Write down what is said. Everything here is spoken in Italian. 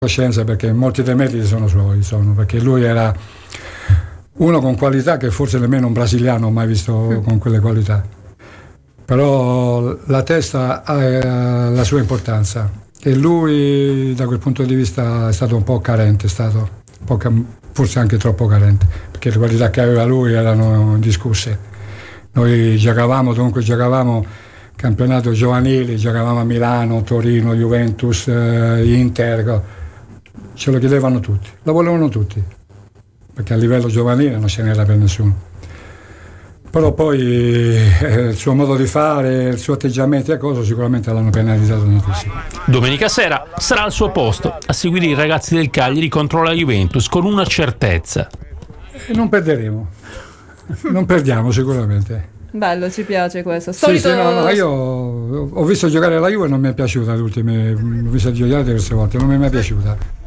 coscienza, perché molti dei meriti sono suoi, perché lui era uno con qualità che forse nemmeno un brasiliano ho mai visto con quelle qualità, però la testa ha la sua importanza e lui da quel punto di vista è stato un po' carente, forse anche troppo carente, perché le qualità che aveva lui erano indiscusse. Noi giocavamo campionato giovanili, giocavamo a Milano, Torino, Juventus, Inter, ce lo chiedevano tutti, lo volevano tutti, perché a livello giovanile non ce n'era per nessuno. Però poi il suo modo di fare, il suo atteggiamento e cose sicuramente l'hanno penalizzato tantissimo. Domenica sera sarà al suo posto a seguire i ragazzi del Cagliari contro la Juventus con una certezza. E non perderemo, non perdiamo sicuramente. Bello, ci piace questo. No, io ho visto giocare la Juve e non mi è piaciuta ho visto giocare diverse volte, non mi è mai piaciuta.